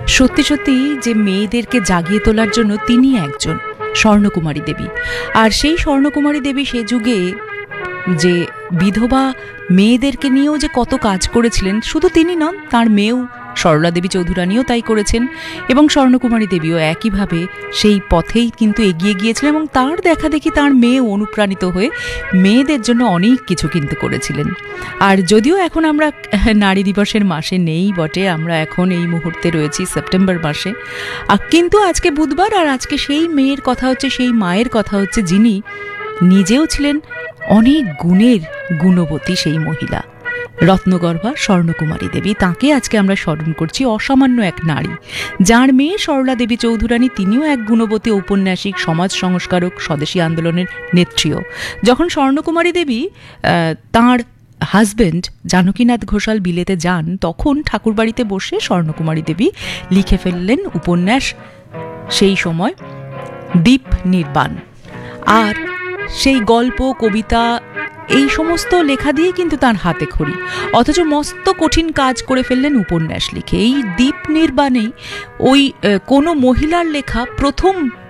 সত্যি সত্যি যে মেয়েদেরকে জাগিয়ে তোলার জন্য তিনি একজন স্বর্ণকুমারী দেবী। আর সেই স্বর্ণকুমারী দেবী সে যুগে যে বিধবা মেয়েদেরকে নিয়েও যে কত কাজ করেছিলেন, শুধু তিনি নন, তার মেয়েও সরলা দেবী চৌধুরানীও তাই করেছেন। এবং স্বর্ণকুমারী দেবীও একইভাবে সেই পথেই কিন্তু এগিয়ে গিয়েছিলেন, এবং তার দেখা দেখি তার মেয়েও অনুপ্রাণিত হয়ে মেয়েদের জন্য অনেক কিছু কিন্তু করেছিলেন। আর যদিও এখন আমরা নারী দিবসের মাসে নেই বটে, আমরা এখন এই মুহূর্তে রয়েছি সেপ্টেম্বর মাসে, কিন্তু আজকে বুধবার, আর আজকে সেই মেয়ের কথা হচ্ছে, সেই মায়ের কথা হচ্ছে যিনি নিজেও ছিলেন অনেক গুণের গুণবতী সেই মহিলা, রত্নগর্ভা স্বর্ণকুমারী দেবী। তাকে আজকে আমরা স্মরণ করছি, অসামান্য এক নারী যার মেয়ে সরলা দেবী চৌধুরানী, তিনিও এক গুণবতী ঔপন্যাসিক, সমাজ সংস্কারক, স্বদেশী আন্দোলনের নেত্রীও। যখন স্বর্ণকুমারী দেবী তাঁর হাজবেন্ড জানকীনাথ ঘোষাল বিলেতে যান, তখন ঠাকুরবাড়িতে বসে স্বর্ণকুমারী দেবী লিখে ফেললেন উপন্যাস, সেই সময় দ্বীপ নির্বাণ। আর সেই গল্প, কবিতা, এই সমস্ত লেখা দিয়ে কিন্তু তার হাতে খড়ি, অথচ মস্ত কঠিন কাজ করে ফেললেন উপন্যাস লিখে। এই দ্বীপ নির্বাণেই ওই কোনো মহিলার লেখা প্রথম